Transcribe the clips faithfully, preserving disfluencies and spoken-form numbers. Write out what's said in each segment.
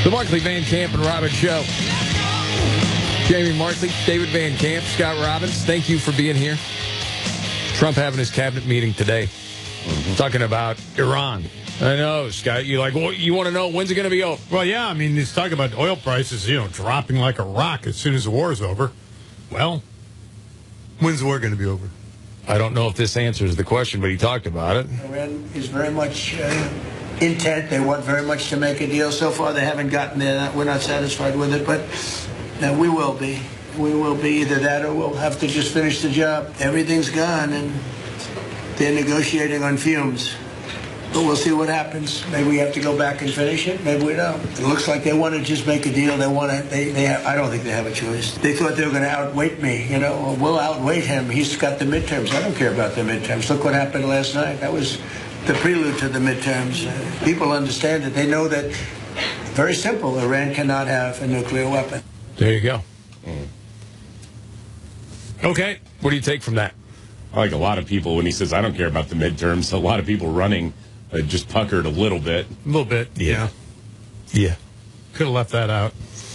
The Markley, Van Camp, and Robbins Show. Jamie Markley, David Van Camp, Scott Robbins, thank you for being here. Trump having his cabinet meeting today, mm-hmm. talking about Iran. I know, Scott, you're like, well, you want to know, when's it going to be over? Well, yeah, I mean, he's talking about oil prices, you know, dropping like a rock as soon as the war is over. Well, when's the war going to be over? I don't know if this answers the question, but he talked about it. Iran is very much uh, intent. They want very much to make a deal. So far, they haven't gotten there. We're not satisfied with it, but uh, we will be. We will be either that or we'll have to just finish the job. Everything's gone, and they're negotiating on fumes. But we'll see what happens. Maybe we have to go back and finish it. Maybe we don't. It looks like they want to just make a deal. They want to. They. They. Have, I don't think they have a choice. They thought they were going to outweight me. You know, we'll outweight him. He's got the midterms. I don't care about the midterms. Look what happened last night. That was the prelude to the midterms. Uh, people understand it. They know that. Very simple. Iran cannot have a nuclear weapon. There you go. Mm. Okay. What do you take from that? I like a lot of people when he says, I don't care about the midterms. A lot of people running. Uh, just puckered a little bit. A little bit, yeah. Yeah. yeah. Could have left that out.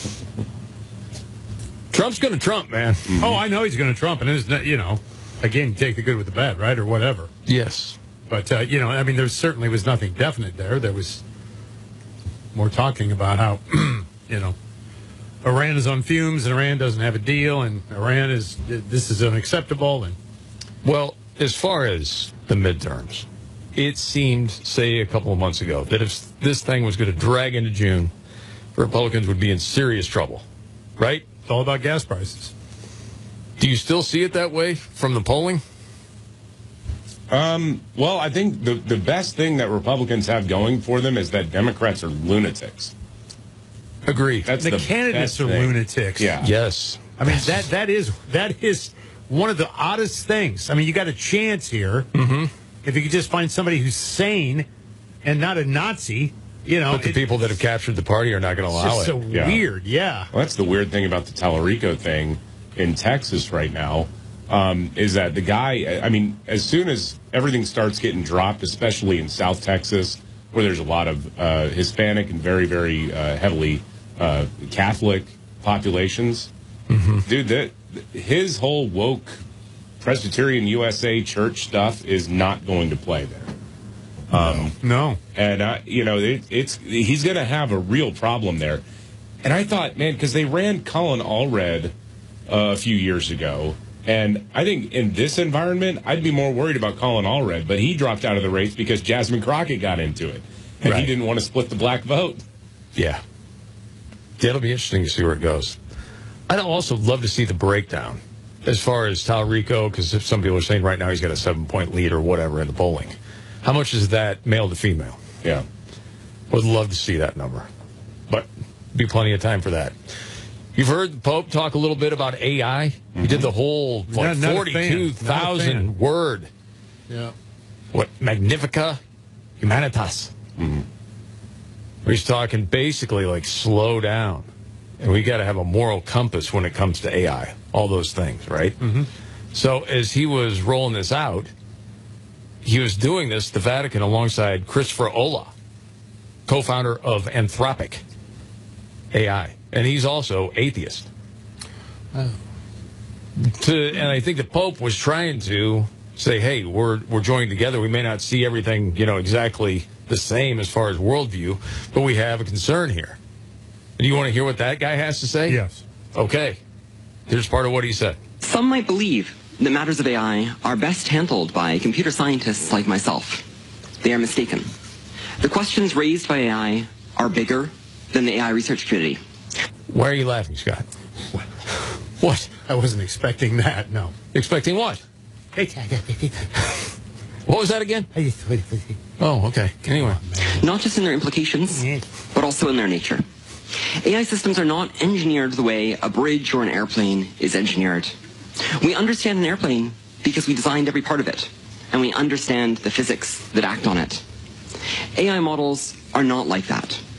Trump's going to Trump, man. Mm-hmm. Oh, I know he's going to Trump. And, it's not, you know, again, take the good with the bad, right, or whatever. Yes. But, uh, you know, I mean, there certainly was nothing definite there. There was more talking about how, you know, Iran is on fumes and Iran doesn't have a deal and Iran is, this is unacceptable. And well, as far as the midterms, it seemed, say, a couple of months ago, that if this thing was going to drag into June, Republicans would be in serious trouble, right? It's all about gas prices. Do you still see it that way from the polling? Um, well, I think the, the best thing that Republicans have going for them is that Democrats are lunatics. Agree. That's the, the candidates are thing. lunatics. Yeah. Yes. I mean, that that is that is one of the oddest things. I mean, you got a chance here. Mm-hmm. If you could just find somebody who's sane and not a Nazi, you know. But the it, people that have captured the party are not going to allow it's it. so yeah. weird, yeah. Well, that's the weird thing about the Tallarico thing in Texas right now, um, is that the guy, I mean, as soon as everything starts getting dropped, especially in South Texas, where there's a lot of uh, Hispanic and very, very uh, heavily uh, Catholic populations, mm-hmm. dude, that his whole woke Presbyterian U S A church stuff is not going to play there. Um, no. And, uh, you know, it, it's he's going to have a real problem there. And I thought, man, because they ran Colin Allred uh, a few years ago. And I think in this environment, I'd be more worried about Colin Allred. But he dropped out of the race because Jasmine Crockett got into it. And right. he didn't want to split the black vote. Yeah. It'll be interesting to see where it goes. I'd also love to see the breakdown. As far as Tallarico, because if some people are saying right now he's got a seven-point lead or whatever in the polling, how much is that male to female? Yeah. Would love to see that number. But be plenty of time for that. You've heard the Pope talk a little bit about A I. Mm-hmm. He did the whole like, forty-two thousand word. Yeah. What, Magnifica Humanitas. Mm-hmm. He's talking basically like slow down. And we got to have a moral compass when it comes to A I. All those things, right? Mm-hmm. So as he was rolling this out, he was doing this at the Vatican alongside Christopher Olah, co-founder of Anthropic A I. And he's also atheist. Oh. To, and I think the Pope was trying to say, hey, we're we're joined together. We may not see everything, you know, exactly the same as far as worldview, but we have a concern here. Do you want to hear what that guy has to say? Yes. Okay. Here's part of what he said. Some might believe that matters of A I are best handled by computer scientists like myself. They are mistaken. The questions raised by A I are bigger than the A I research community. Why are you laughing, Scott? What? I wasn't expecting that, no. Expecting what? What was that again? Oh, okay. Anyway. Not just in their implications, but also in their nature. A I systems are not engineered the way a bridge or an airplane is engineered. We understand an airplane because we designed every part of it, and we understand the physics that act on it. A I models are not like that.